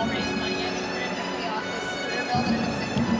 all raise money. I think we're gonna pay off this scooter bill that I've been sitting